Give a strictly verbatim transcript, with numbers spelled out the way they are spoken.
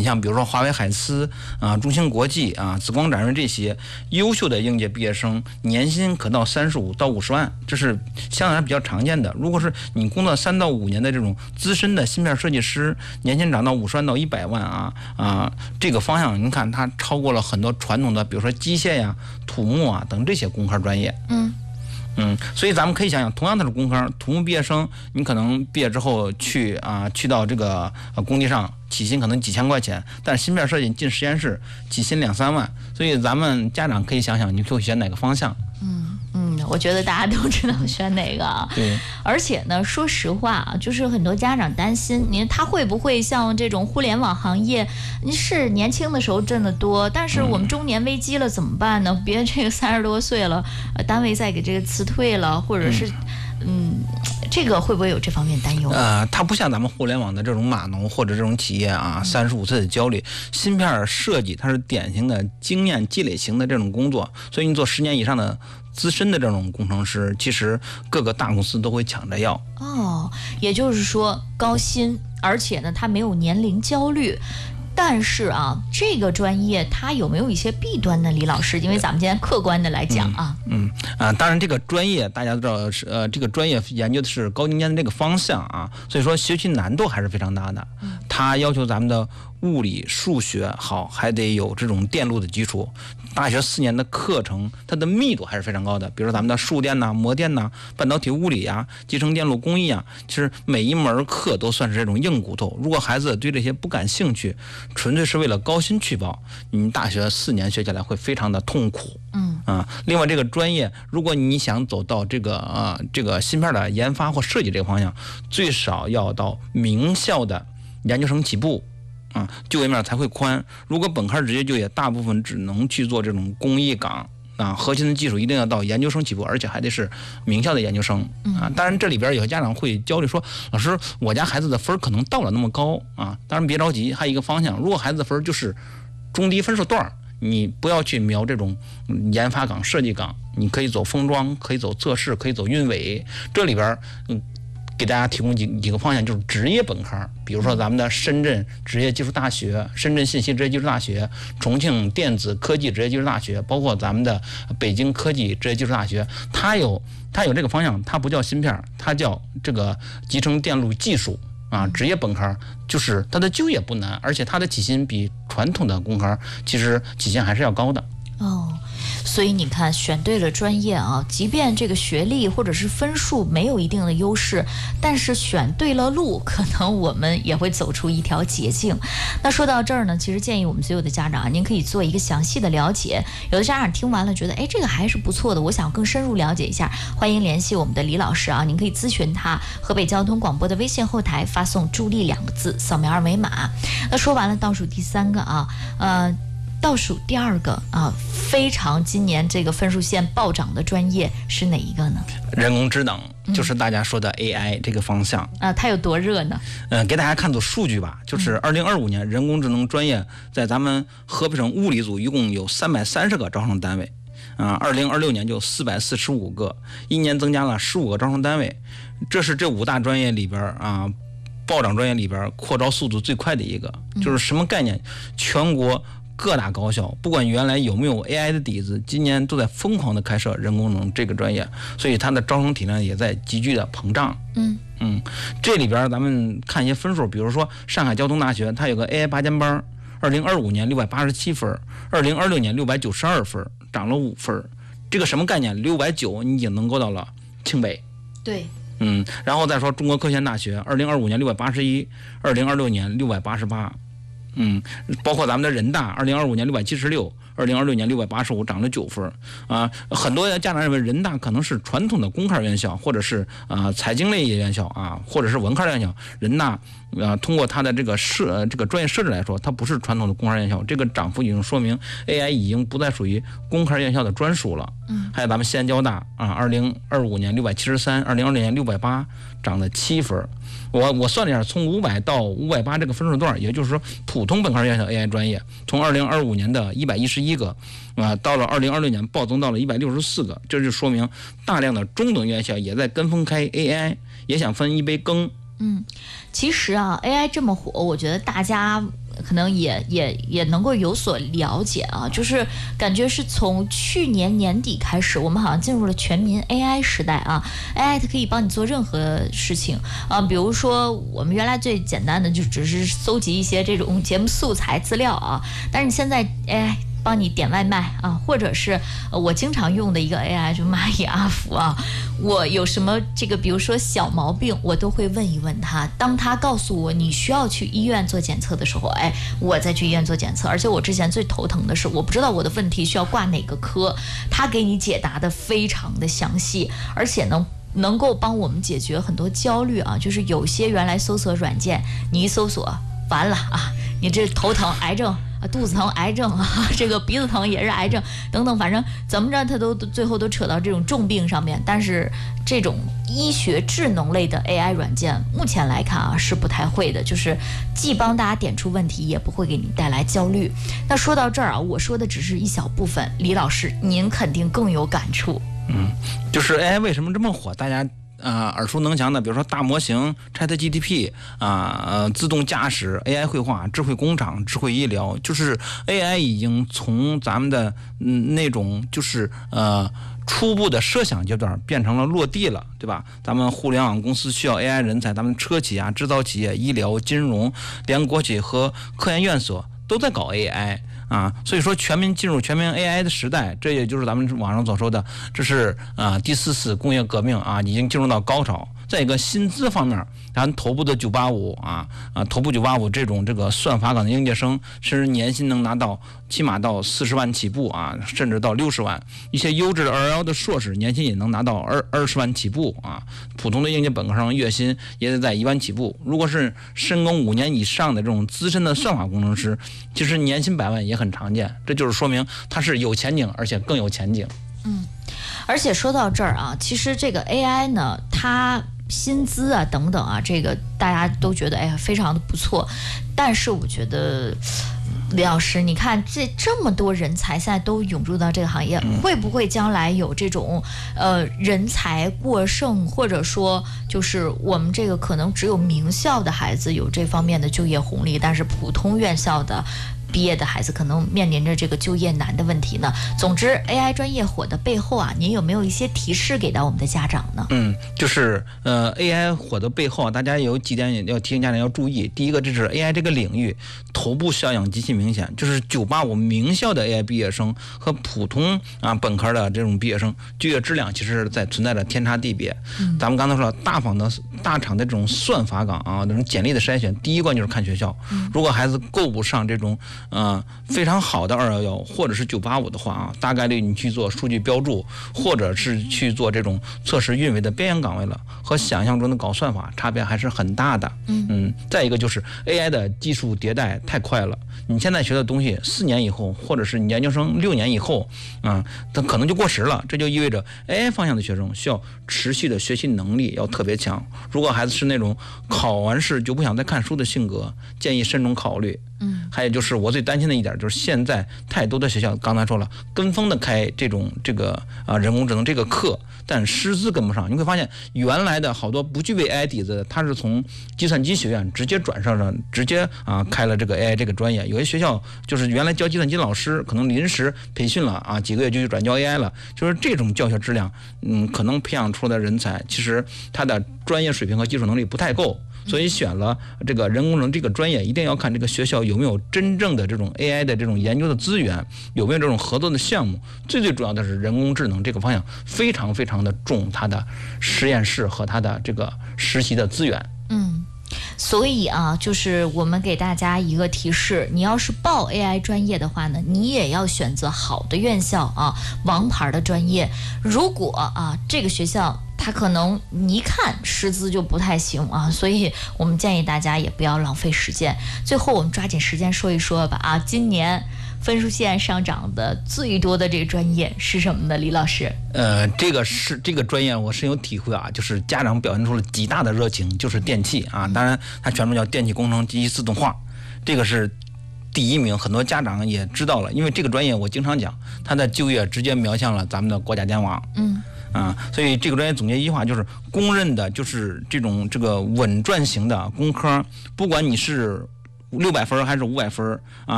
像比如说华为海思啊、中芯国际啊、紫光展锐这些优秀的应届毕业生，年薪可到三十五到五十万，这是相对来比较常见的。如果是你工作三到五年的这种资深的芯片设计师，年薪涨到五十万到一百万啊啊，这个方向你看它超过了很多传统的，比如说机械呀、土木啊等这些工科专业。 嗯。 嗯，所以咱们可以想想，同样的是工科，土木毕业生，你可能毕业之后去啊，去到这个呃工地上，起薪可能几千块钱，但是芯片设计进实验室，起薪两三万，所以咱们家长可以想想，你会选哪个方向？ 嗯嗯，我觉得大家都知道选哪个啊。 对。 而且呢，说实话啊，就是很多家长担心，您他会不会像这种互联网行业，你是年轻的时候挣得多，但是我们中年危机了怎么办呢？别这个三十多岁了，呃，单位再给这个辞退了，或者是，嗯。嗯这个会不会有这方面担忧？ 呃，它不像咱们互联网的这种码农或者这种企业啊，三十五岁的焦虑。芯片设计它是典型的经验积累型的这种工作，所以你做十年以上的资深的这种工程师，其实各个大公司都会抢着要。 哦，也就是说高薪，而且呢，它没有年龄焦虑。但是啊，这个专业它有没有一些弊端呢？李老师，因为咱们今天客观的来讲啊， 嗯啊，当然这个专业大家都知道是呃，这个专业研究的是高精尖的这个方向啊，所以说学习难度还是非常大的。它要求咱们的物理、数学好，还得有这种电路的基础。大学四年的课程，它的密度还是非常高的。比如说咱们的数电呐、模电呐、半导体物理呀、集成电路工艺啊，其实每一门课都算是这种硬骨头。如果孩子对这些不感兴趣，纯粹是为了高薪去报，你大学四年学起来会非常的痛苦。 嗯啊，另外这个专业，如果你想走到这个啊这个芯片的研发或设计这个方向，最少要到名校的研究生起步。啊，就业面才会宽。如果本科直接就业，大部分只能去做这种工艺岗啊，核心的技术一定要到研究生起步，而且还得是名校的研究生啊。当然，这里边有些家长会焦虑说，老师，我家孩子的分可能到了那么高啊。当然别着急，还有一个方向，如果孩子的分就是中低分数段，你不要去瞄这种研发岗、设计岗，你可以走封装，可以走测试，可以走运维。这里边嗯。给大家提供几几个方向，就是职业本科，比如说咱们的深圳职业技术大学、深圳信息职业技术大学、重庆电子科技职业技术大学，包括咱们的北京科技职业技术大学，它有它有这个方向，它不叫芯片，它叫这个集成电路技术啊。职业本科就是它的就业不难，而且它的起薪比传统的工科其实起薪还是要高的。 哦，所以你看，选对了专业啊，即便这个学历或者是分数没有一定的优势，但是选对了路，可能我们也会走出一条捷径。那说到这儿呢，其实建议我们所有的家长啊，您可以做一个详细的了解。有的家长听完了觉得，哎，这个还是不错的，我想更深入了解一下，欢迎联系我们的李老师啊，您可以咨询他。河北交通广播的微信后台发送“助力”两个字，扫描二维码。那说完了，倒数第三个啊，呃。倒数第二个啊，非常今年这个分数线暴涨的专业是哪一个呢？ 人工智能，就是大家说的 A I 这个方向、 嗯、啊，它有多热呢？ 嗯、呃，给大家看组数据吧，就是二零二五年人工智能专业在咱们河北省物理组一共有三百三十个招生单位，啊，二零二六年就四百四十五个，一年增加了十五个招生单位，这是这五大专业里边啊。暴涨专业里边扩招速度最快的一个，就是什么概念？全国各大高校，不管原来有没有 A I 的底子，今年都在疯狂的开设人工智能这个专业，所以它的招生体量也在急剧的膨胀。 嗯嗯，这里边咱们看一些分数，比如说上海交通大学，它有个 A I 八尖班，二零二五年六百八十七分，二零二六年六百九十二分，涨了五分。这个什么概念？六百九你已经能够到了清北。 对。 嗯，然后再说中国科学院大学，二零二五年六百八十一，二零二六年六百八十八，嗯，包括咱们的人大，二零二五年六百七十六，二零二六年六百八十五，涨了九分啊。很多家长认为人大可能是传统的工科院校，或者是啊财经类院校啊，或者是文科院校。人大啊，通过它的这个设这个专业设置来说，它不是传统的工科院校。这个涨幅已经说明 A I 已经不再属于工科院校的专属了。 嗯， 还有咱们西安交大啊，二零二五年六百七十三，二零二六年六百八，涨了七分。我我算了一下，从五百到五百八这个分数段，也就是说普通本科院校 A I 专业，从二零二五年的一百一十一个啊，到了二零二六年暴增到了一百六十四个，这就说明大量的中等院校也在跟风开 A I， 也想分一杯羹。 嗯，其实啊 ，A I 这么火，我觉得大家可能也也也能够有所了解啊，就是感觉是从去年年底开始，我们好像进入了全民 A I 时代啊 ，A I 它可以帮你做任何事情啊，比如说我们原来最简单的就只是搜集一些这种节目素材资料啊，但是你现在 A I。帮你点外卖啊，或者是我经常用的一个 A I 就蚂蚁阿福啊，我有什么这个比如说小毛病，我都会问一问他。当他告诉我你需要去医院做检测的时候，哎，我再去医院做检测。而且我之前最头疼的是，我不知道我的问题需要挂哪个科，他给你解答的非常的详细，而且呢。能够帮我们解决很多焦虑啊，就是有些原来搜索软件，你一搜索完了啊，你这头疼癌症啊，肚子疼癌症啊，这个鼻子疼也是癌症等等，反正怎么着它都最后都扯到这种重病上面。但是这种医学智能类的 A I 软件，目前来看啊是不太会的，就是既帮大家点出问题，也不会给你带来焦虑。那说到这儿啊，我说的只是一小部分，李老师您肯定更有感触。 嗯，就是 A I 为什么这么火？大家啊、呃、耳熟能详的，比如说大模型、ChatGPT 啊、呃、自动驾驶、A I 绘画、智慧工厂、智慧医疗，就是 A I 已经从咱们的嗯那种就是呃初步的设想阶段变成了落地了，对吧？咱们互联网公司需要 A I 人才，咱们车企啊、制造企业、医疗、金融，连国企和科研院所都在搞 A I。啊，所以说全民进入全民 A I 的时代，这也就是咱们网上所说的，这是啊第四次工业革命啊，已经进入到高潮。再一个薪资方面，咱头部的九八五啊啊头部九八五这种这个算法岗的应届生，甚至年薪能拿到起码到四十万起步啊，甚至到六十万。一些优质的二幺幺的硕士，年薪也能拿到二二十万起步啊。普通的应届本科生月薪也得在一万起步。如果是深耕五年以上的这种资深的算法工程师，其实年薪百万也很常见。这就是说明它是有前景，而且更有前景。 嗯，而且说到这儿啊，其实这个 A I 呢，它薪资啊等等啊，这个大家都觉得哎呀非常的不错，但是我觉得李老师，你看这这么多人才现在都涌入到这个行业，会不会将来有这种呃人才过剩，或者说就是我们这个可能只有名校的孩子有这方面的就业红利，但是普通院校的毕业的孩子可能面临着这个就业难的问题呢？总之 A I 专业火的背后啊，您有没有一些提示给到我们的家长呢？ 嗯，就是呃 A I 火的背后啊，大家有几点要提醒家长要注意。第一个，这是 A I 这个领域头部效应极其明显，就是九八五名校的 A I 毕业生和普通啊本科的这种毕业生就业质量其实在存在着天差地别。嗯、咱们刚才说了，大厂的大厂的这种算法岗啊，这种简历的筛选，第一关就是看学校。嗯、如果孩子够不上这种呃非常好的二幺幺或者是九八五的话啊，大概率你去做数据标注，或者是去做这种测试运维的边缘岗位了，和想象中的搞算法差别还是很大的。嗯嗯，再一个就是 A I 的技术迭代太快了，你现在学的东西四年以后，或者是你研究生六年以后啊，它可能就过时了。这就意味着 A I 方向的学生需要持续的学习能力要特别强。如果孩子是那种考完试就不想再看书的性格，建议慎重考虑。嗯，还有就是我最担心的一点就是现在太多的学校，刚才说了，跟风的开这种这个啊人工智能这个课，但师资跟不上。你会发现原来的好多不具备 A I 底子的，他是从计算机学院直接转上了，直接啊开了这个 A I 这个专业。有些学校就是原来教计算机老师，可能临时培训了啊几个月就去转教 A I 了，就是这种教学质量，嗯，可能培养出来的人才，其实他的专业水平和技术能力不太够。所以选了这个人工智能这个专业，一定要看这个学校有没有真正的这种 A I 的这种研究的资源，有没有这种合作的项目。最最主要的是人工智能这个方向非常非常的重它的实验室和它的这个实习的资源。 嗯。所以啊，就是我们给大家一个提示，你要是报 A I 专业的话呢，你也要选择好的院校啊，王牌的专业。如果啊这个学校它可能你一看师资就不太行啊，所以我们建议大家也不要浪费时间。最后我们抓紧时间说一说吧啊，今年分数线上涨的最多的这个专业是什么呢？李老师？ 呃，这个是这个专业我深有体会啊，就是家长表现出了极大的热情，就是电气啊，当然它全名叫电气工程及自动化，这个是第一名，很多家长也知道了，因为这个专业我经常讲，它的就业直接瞄向了咱们的国家电网。嗯。啊，所以这个专业总结一句话就是公认的，就是这种这个稳赚型的工科，不管你是六百分还是五百分啊？